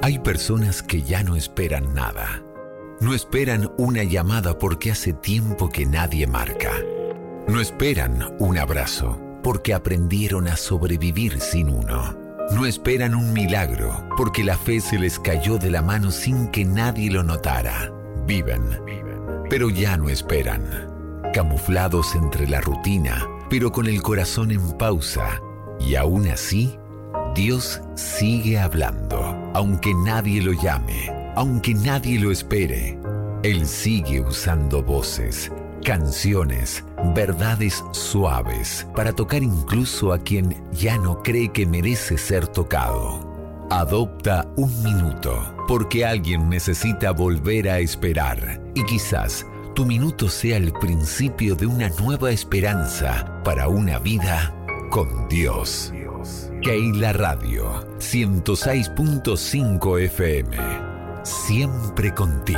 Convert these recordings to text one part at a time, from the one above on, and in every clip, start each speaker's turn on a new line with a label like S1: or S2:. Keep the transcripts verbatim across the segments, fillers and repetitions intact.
S1: Hay personas que ya no esperan nada. No esperan una llamada porque hace tiempo que nadie marca. No esperan un abrazo porque aprendieron a sobrevivir sin uno. No esperan un milagro porque la fe se les cayó de la mano sin que nadie lo notara. Viven, pero ya no esperan. Camuflados entre la rutina, pero con el corazón en pausa. Y aún así, Dios sigue hablando. Aunque nadie lo llame, aunque nadie lo espere, Él sigue usando voces, canciones, verdades suaves para tocar incluso a quien ya no cree que merece ser tocado. Adopta un minuto, porque alguien necesita volver a esperar. Y quizás tu minuto sea el principio de una nueva esperanza para una vida con Dios. Keila Radio, ciento seis punto cinco F M. Siempre contigo.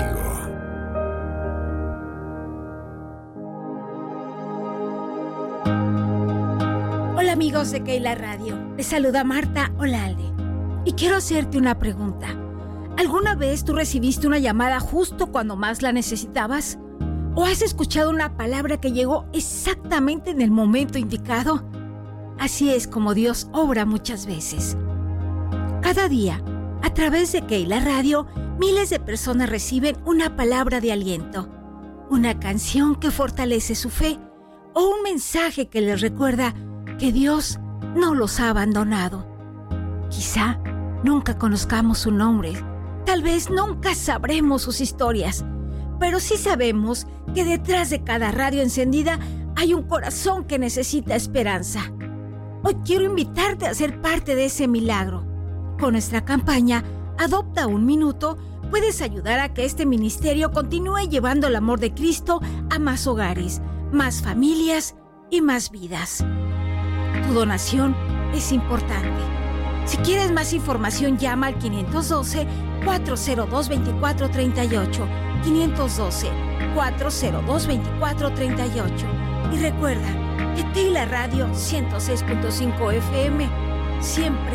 S2: Hola amigos de Keila Radio, les saluda Marta Olalde y quiero hacerte una pregunta. ¿Alguna vez tú recibiste una llamada justo cuando más la necesitabas? ¿O has escuchado una palabra que llegó exactamente en el momento indicado? Así es como Dios obra muchas veces. Cada día, a través de Keila Radio, miles de personas reciben una palabra de aliento, una canción que fortalece su fe o un mensaje que les recuerda que Dios no los ha abandonado. Quizá nunca conozcamos su nombre, tal vez nunca sabremos sus historias, pero sí sabemos que detrás de cada radio encendida hay un corazón que necesita esperanza. Hoy quiero invitarte a ser parte de ese milagro. Con nuestra campaña Adopta un Minuto, puedes ayudar a que este ministerio continúe llevando el amor de Cristo a más hogares, más familias y más vidas. Tu donación es importante. Si quieres más información, llama al quinientos doce, cuatrocientos dos, veinticuatro treinta y ocho, quinientos doce, cuatrocientos dos, veinticuatro treinta y ocho. Y recuerda que Keila Radio ciento seis punto cinco F M siempre